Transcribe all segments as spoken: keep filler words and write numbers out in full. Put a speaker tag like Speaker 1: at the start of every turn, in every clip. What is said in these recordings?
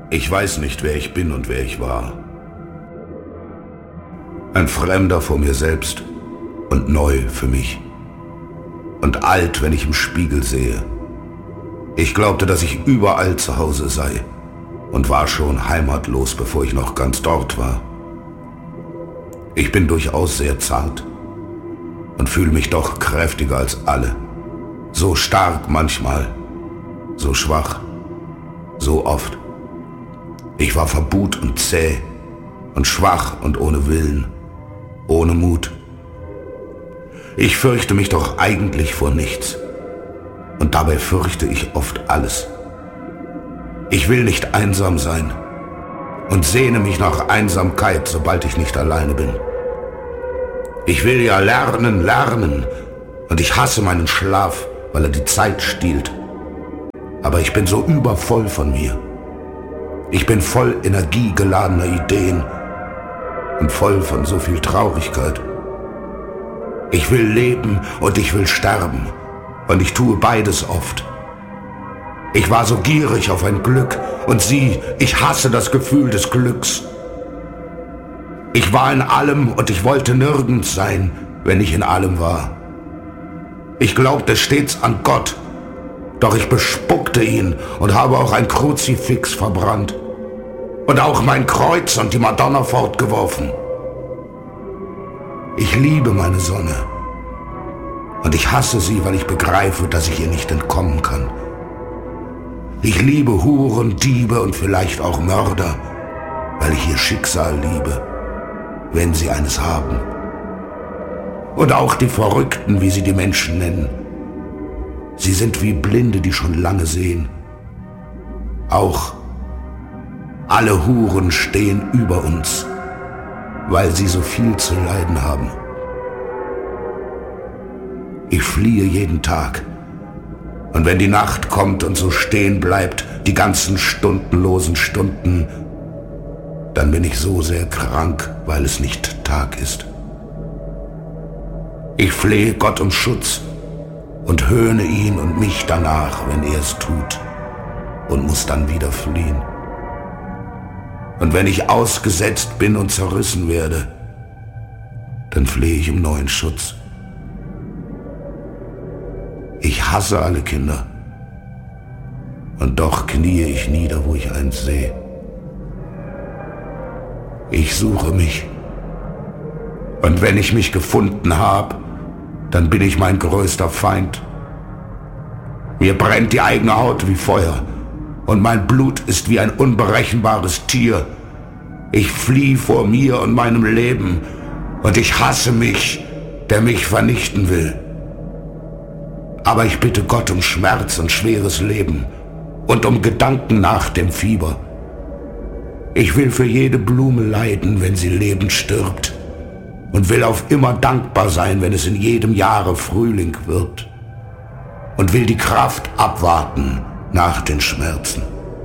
Speaker 1: Ich weiß nicht, wer ich bin und wer ich war. Ein Fremder vor mir selbst und neu für mich. Und alt, wenn ich im Spiegel sehe. Ich glaubte, dass ich überall zu Hause sei und war schon heimatlos, bevor ich noch ganz dort war. Ich bin durchaus sehr zart und fühle mich doch kräftiger als alle. So stark manchmal, so schwach, so oft. Ich war verbuht und zäh und schwach und ohne Willen, ohne Mut. Ich fürchte mich doch eigentlich vor nichts. Und dabei fürchte ich oft alles. Ich will nicht einsam sein und sehne mich nach Einsamkeit, sobald ich nicht alleine bin. Ich will ja lernen, lernen und ich hasse meinen Schlaf, weil er die Zeit stiehlt. Aber ich bin so übervoll von mir. Ich bin voll energiegeladener Ideen und voll von so viel Traurigkeit. Ich will leben und ich will sterben und ich tue beides oft. Ich war so gierig auf ein Glück und sieh, ich hasse das Gefühl des Glücks. Ich war in allem und ich wollte nirgends sein, wenn ich in allem war. Ich glaubte stets an Gott, doch ich bespuckte ihn und habe auch ein Kruzifix verbrannt und auch mein Kreuz und die Madonna fortgeworfen. Ich liebe meine Sonne und ich hasse sie, weil ich begreife, dass ich ihr nicht entkommen kann. Ich liebe Huren, Diebe und vielleicht auch Mörder, weil ich ihr Schicksal liebe, wenn sie eines haben. Und auch die Verrückten, wie sie die Menschen nennen. Sie sind wie Blinde, die schon lange sehen. Auch alle Huren stehen über uns, weil sie so viel zu leiden haben. Ich fliehe jeden Tag. Und wenn die Nacht kommt und so stehen bleibt, die ganzen stundenlosen Stunden, dann bin ich so sehr krank, weil es nicht Tag ist. Ich flehe Gott um Schutz und höhne ihn und mich danach, wenn er es tut, und muss dann wieder fliehen. Und wenn ich ausgesetzt bin und zerrissen werde, dann flehe ich um neuen Schutz. Ich hasse alle Kinder, und doch kniee ich nieder, wo ich eins sehe. Ich suche mich, und wenn ich mich gefunden habe, dann bin ich mein größter Feind. Mir brennt die eigene Haut wie Feuer, und mein Blut ist wie ein unberechenbares Tier. Ich fliehe vor mir und meinem Leben, und ich hasse mich, der mich vernichten will. Aber ich bitte Gott um Schmerz und schweres Leben und um Gedanken nach dem Fieber. Ich will für jede Blume leiden, wenn sie lebend stirbt, und will auf immer dankbar sein, wenn es in jedem Jahre Frühling wird, und will die Kraft abwarten nach den Schmerzen.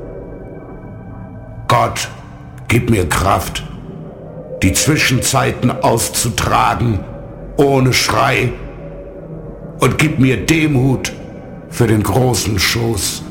Speaker 1: Gott, gib mir Kraft, die Zwischenzeiten auszutragen, ohne Schrei, und gib mir Demut für den großen Schoß.